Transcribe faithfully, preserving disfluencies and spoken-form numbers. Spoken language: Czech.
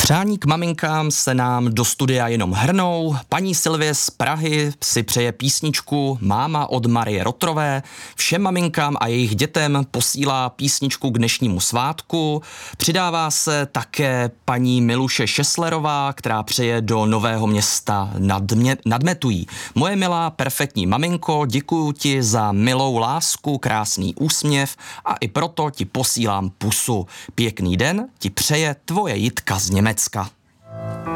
Přání k maminkám se nám do studia jenom hrnou. Paní Silvie z Prahy si přeje písničku Máma od Marie Rotrové. Všem maminkám a jejich dětem posílá písničku k dnešnímu svátku. Přidává se také paní Miluše Šeslerová, která přeje do Nového Města nad, mě, nad Metují. Moje milá, perfektní maminko, děkuju ti za milou lásku, krásný úsměv a i proto ti posílám pusu. Pěkný den ti přeje tvoje Jitka z Německa.